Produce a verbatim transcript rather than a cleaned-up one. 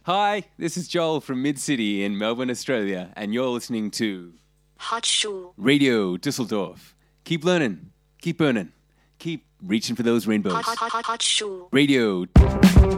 Hi, this is Joel from Mid-City in Melbourne, Australia, and you're listening to Hot Shoe. Radio Düsseldorf. Keep learning, keep burning, keep reaching for those rainbows. Hot, hot, hot, hot Shoe. Radio